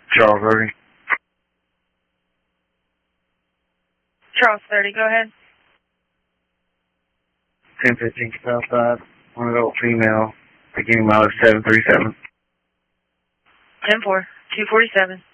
Charles 30. Charles 30, go ahead. 1015 Southside, one adult female, beginning mileage 737. 10-4, 247.